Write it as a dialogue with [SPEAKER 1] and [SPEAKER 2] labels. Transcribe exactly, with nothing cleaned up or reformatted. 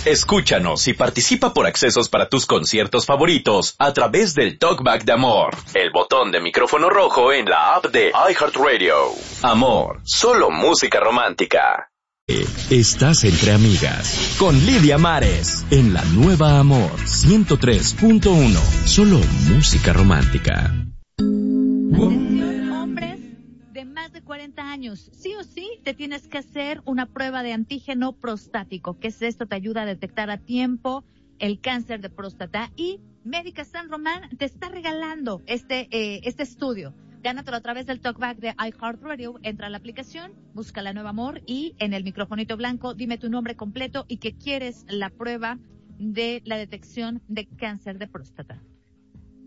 [SPEAKER 1] Escúchanos y participa por accesos para tus conciertos favoritos a través del Talkback de Amor, el botón de micrófono rojo en la app de iHeartRadio. Amor, solo música romántica.
[SPEAKER 2] Estás entre amigas con Lidia Mares en la nueva Amor ciento tres punto uno. Solo música romántica.
[SPEAKER 3] Hombres de más de cuarenta años, sí o sí te tienes que hacer una prueba de antígeno prostático. ¿Qué es esto? Te ayuda a detectar a tiempo el cáncer de próstata, y Médica San Román te está regalando este eh, este estudio. Gánatelo a través del Talkback de iHeartRadio. Entra a la aplicación, busca La Nueva Amor y en el microfonito blanco dime tu nombre completo y que quieres la prueba de la detección de cáncer de próstata.